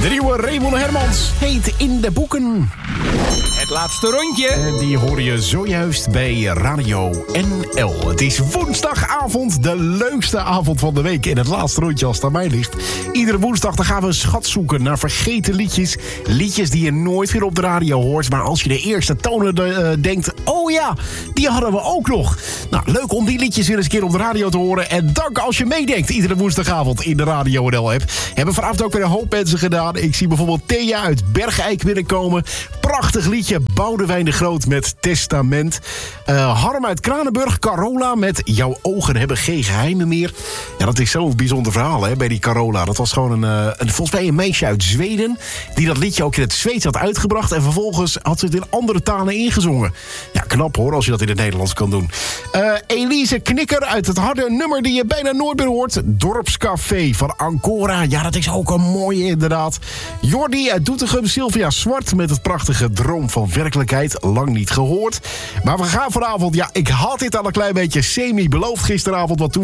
De nieuwe Raymond Hermans heet In de Boeken. Het laatste rondje. En die hoor je zojuist bij Radio NL. Het is woensdagavond, de leukste avond van de week. En het laatste rondje als het aan mij ligt. Iedere woensdag dan gaan we een schat zoeken naar vergeten liedjes. Liedjes die je nooit weer op de radio hoort. Maar als je de eerste tonen denkt, oh ja, die hadden we ook nog. Nou, leuk om die liedjes weer eens een keer op de radio te horen. En dank als je meedenkt iedere woensdagavond in de Radio NL-app. Hebben vanavond ook weer een hoop mensen gedaan. Ik zie bijvoorbeeld Thea uit Bergijk binnenkomen. Prachtig liedje, Boudewijn de Groot met Testament. Harm uit Kranenburg, Carola met Jouw ogen hebben geen geheimen meer. Ja, dat is zo'n bijzonder verhaal hè, bij die Carola. Dat was gewoon volgens mij een meisje uit Zweden die dat liedje ook in het Zweeds had uitgebracht. En vervolgens had ze het in andere talen ingezongen. Ja, knap hoor, als je dat in het Nederlands kan doen. Elise Knikker uit het harde nummer die je bijna nooit meer hoort. Dorpscafé van Ancora. Ja, dat is ook een mooie inderdaad. Jordi uit Doetinchem, Sylvia Zwart met het prachtige Droom van Werkelijkheid. Lang niet gehoord. Maar we gaan vanavond, ja, ik had dit al een klein beetje semi beloofd gisteravond wat toe.